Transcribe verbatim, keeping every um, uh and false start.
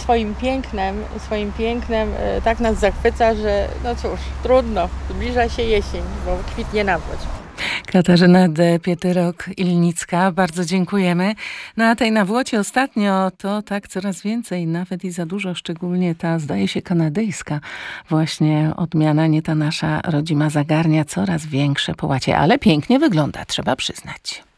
swoim pięknem, swoim pięknem tak nas zachwyca, że no cóż, trudno, zbliża się jesień, bo kwitnie nawłoć. Katarzyna de Pieterok-Ilnicka, bardzo dziękujemy. No a tej nawłoci ostatnio to tak coraz więcej, nawet i za dużo, szczególnie ta, zdaje się, kanadyjska właśnie odmiana, nie ta nasza rodzima, zagarnia coraz większe połacie, ale pięknie wygląda, trzeba przyznać.